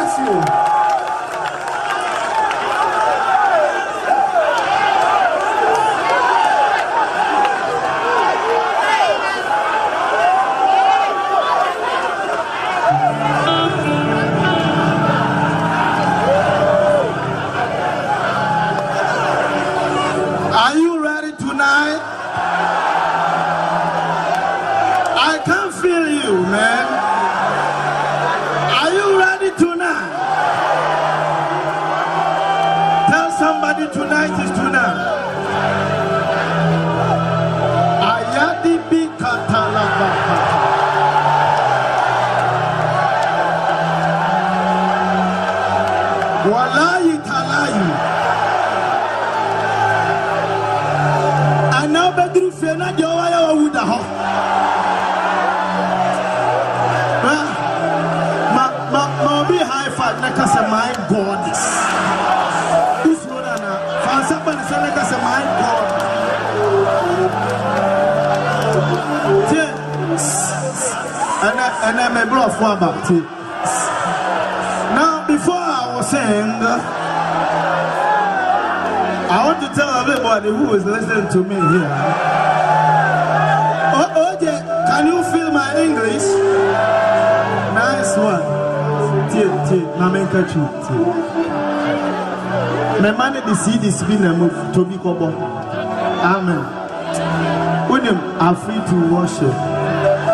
bless you. Are you ready tonight? I can feel you, man. Are you ready tonight? Tell somebody tonight is tonight. Ayadi bi katalabaka. Wallahi talayi. Now bedroom fena de oya wuda ho ma be high fat na kasa my god this one na fansa ban se na kasa my god and I'm a bluff about it. Now before I was saying I want to tell everybody who is listening to me here. Oh, can you feel my English? Nice one. My man the seed is being moved to be kobo. Amen. When I'm free to worship.